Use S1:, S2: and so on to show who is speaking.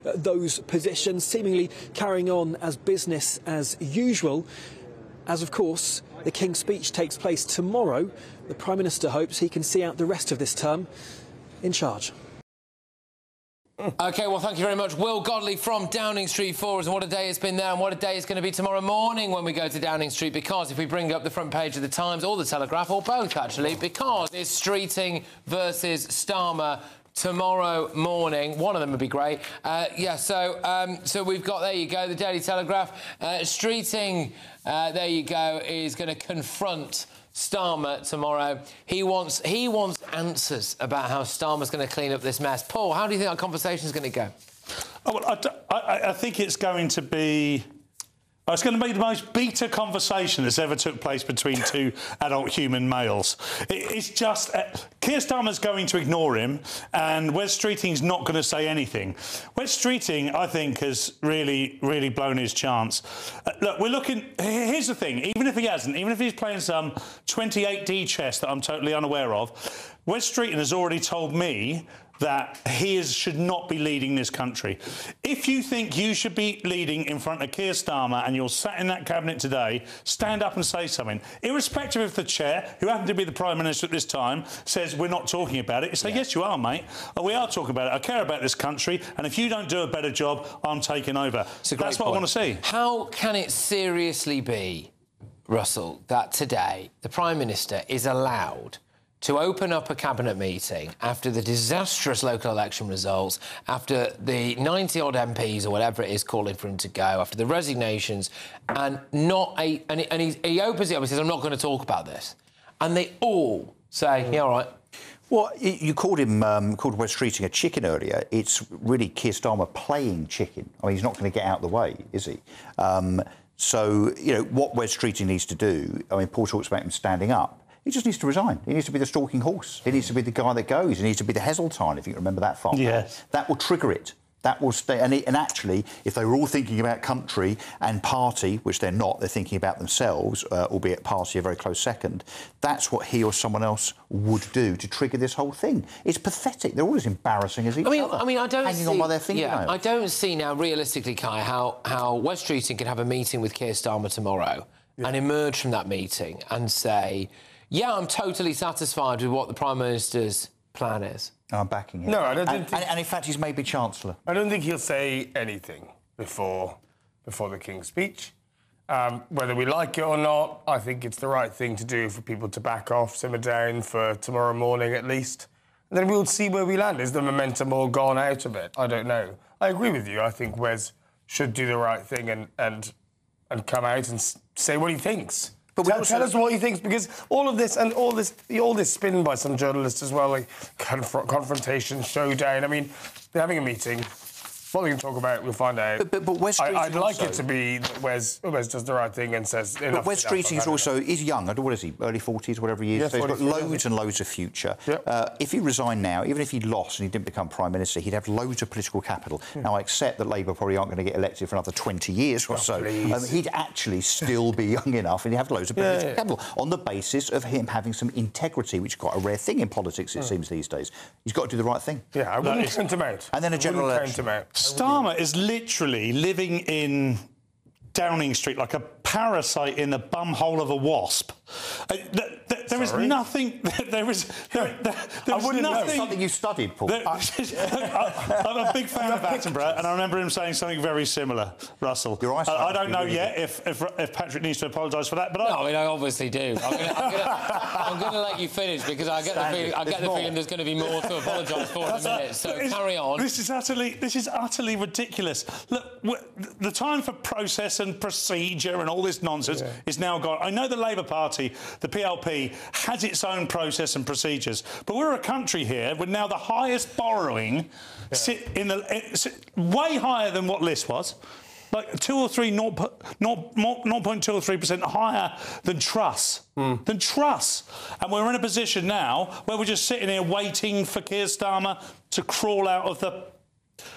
S1: those positions, seemingly carrying on as business as usual. As, of course, the King's speech takes place tomorrow, the Prime Minister hopes he can see out the rest of this term in charge.
S2: OK, well, thank you very much. Will Godley from Downing Street for us. And what a day it's been there, and what a day it's going to be tomorrow morning when we go to Downing Street, because if we bring up the front page of the Times or the Telegraph, or both, actually, because it's Streeting versus Starmer tomorrow morning. One of them would be great. So we've got, there you go, the Daily Telegraph. Streeting, there you go, is going to confront Starmer tomorrow. He wants answers about how Starmer's going to clean up this mess. Paul, how do you think that conversation is going to go?
S3: Oh, well, I think it's going to be... It's going to be the most beta conversation that's ever took place between two adult human males. It's just... Keir Starmer's going to ignore him, and Wes Streeting's not going to say anything. Wes Streeting, I think, has really, really blown his chance. Look, we're looking... Here's the thing. Even if he hasn't, even if he's playing some 28D chess that I'm totally unaware of, Wes Streeting has already told me that he should not be leading this country. If you think you should be leading in front of Keir Starmer and you're sat in that cabinet today, stand up and say something. Irrespective if the chair, who happened to be the Prime Minister at this time, says we're not talking about it, you say, yes, you are, mate. We are talking about it. I care about this country, and if you don't do a better job, I'm taking over. That's what I want to see.
S2: How can it seriously be, Russell, that today the Prime Minister is allowed to open up a cabinet meeting after the disastrous local election results, after the 90-odd MPs or whatever it is calling for him to go, after the resignations, and he opens it up and says, I'm not going to talk about this. And they all say, yeah, all right.
S4: Well, you called Wes Streeting a chicken earlier. It's really Keir Starmer playing chicken. I mean, he's not going to get out of the way, is he? So, you know, what Wes Streeting needs to do, I mean, Paul talks about him standing up. He just needs to resign. He needs to be the stalking horse. He needs to be the guy that goes. He needs to be the Heseltine, if you can remember that farm.
S3: Yes.
S4: That will trigger it. That will stay. And actually, if they were all thinking about country and party, which they're not, they're thinking about themselves, albeit party a very close second, that's what he or someone else would do to trigger this whole thing. It's pathetic. They're all as embarrassing as each other.
S2: I mean, I don't
S4: hanging
S2: see,
S4: on by their fingernails.
S2: Yeah, I don't see now, realistically, Kai, how Wes Streeting can have a meeting with Keir Starmer tomorrow and emerge from that meeting and say, yeah, I'm totally satisfied with what the Prime Minister's plan is.
S4: I'm backing him.
S5: No, I don't think...
S4: And in fact, he's maybe Chancellor.
S5: I don't think he'll say anything before the King's speech. Whether we like it or not, I think it's the right thing to do for people to back off, simmer down for tomorrow morning at least. And then we'll see where we land. Is the momentum all gone out of it? I don't know. I agree with you. I think Wes should do the right thing and come out and say what he thinks. But tell us what he thinks, because all this spin by some journalists as well, like confrontation, showdown. I mean, they're having a meeting. What we can talk about, we'll find out.
S4: But Wes Streeting
S5: I'd like it to be that Wes does the right thing and says...
S4: But Wes Streeting is also... He's young. What is he? Early 40s, whatever he is.
S5: Yeah,
S4: so he's got loads and loads of future. Yep. If he resigned now, even if he lost and he didn't become Prime Minister, he'd have loads of political capital. Now, I accept that Labour probably aren't going to get elected for another 20 years or so. He'd actually still be young enough and he'd have loads of political capital on the basis of him having some integrity, which is quite a rare thing in politics, it seems, these days. He's got to do the right thing.
S5: Yeah, I wouldn't count him out.
S4: And then a general election.
S3: Starmer is literally living in Downing Street like a parasite in the bumhole of a wasp. There is nothing... There is nothing...
S4: Something you studied, Paul.
S3: I'm a big fan of Attenborough, and I remember him saying something very similar, Russell. I don't know yet if Patrick needs to apologise for that, but
S2: No, I mean, I obviously do. I'm going to let you finish, because I get the feeling there's going to be more to apologise for in a minute, so carry on.
S3: This is utterly ridiculous. Look, the time for process and procedure and all this nonsense is now gone. I know the Labour Party, the PLP, has its own process and procedures, but we're a country here with now the highest borrowing, way higher than what Liz was, like 0.2 or 3% higher than Truss. And we're in a position now where we're just sitting here waiting for Keir Starmer to crawl out of the